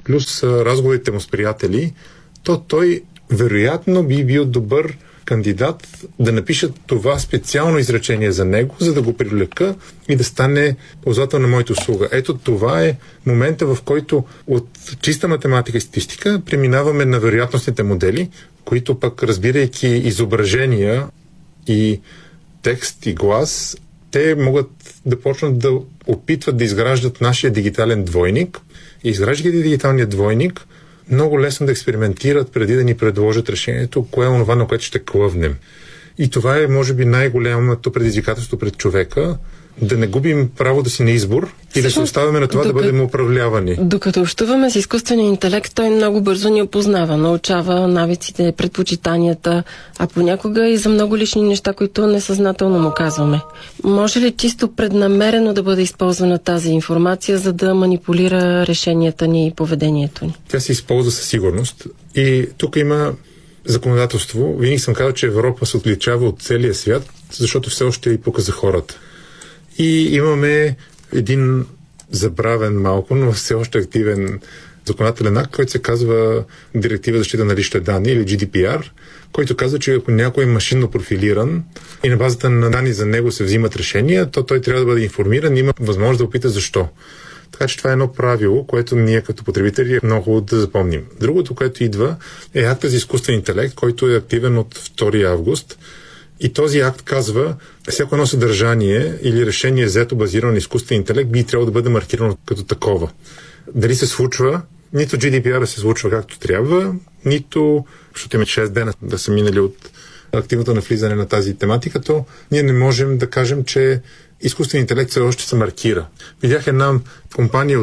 плюс разговорите му с приятели, то той вероятно би бил добър кандидат да напишат това специално изречение за него, за да го привлека и да стане ползвател на моята услуга. Ето това е момента, в който от чиста математика и статистика преминаваме на вероятностните модели, които пък, разбирайки изображения и текст и глас, те могат да почнат да опитват да изграждат нашия дигитален двойник. И изграждайки дигиталния двойник, много лесно да експериментират преди да ни предложат решението, кое е онова, на което ще клъвнем. И това е, може би, най-голямото предизвикателство пред човека, да не губим правото си на избор и да се оставяме на това да бъдем управлявани. Докато общуваме с изкуствения интелект, той много бързо ни опознава, научава навиците, предпочитанията, а понякога и за много лични неща, които несъзнателно му казваме. Може ли чисто преднамерено да бъде използвана тази информация, за да манипулира решенията ни и поведението ни? Тя се използва със сигурност и тук има законодателство. Винаги съм казал, че Европа се отличава от целия свят, защото все още е и пука за хората. И имаме един забравен малко, но все още активен законодателен акт, който се казва Директива за защита на личните данни или GDPR, който казва, че ако някой е машинно профилиран и на базата на данни за него се взимат решения, то той трябва да бъде информиран и има възможност да опита защо. Така че това е едно правило, което ние като потребители е много да запомним. Другото, което идва, е акта за изкуствен интелект, който е активен от 2 август. И този акт казва, всяко едно съдържание или решение взето базирано на изкуствен интелект би трябвало да бъде маркирано като такова. Дали се случва, нито GDPR се случва както трябва, нито, защото има 6 дена да са минали от активното навлизане на тази тематика, то ние не можем да кажем, че изкуствен интелект все още се маркира. Видях една компания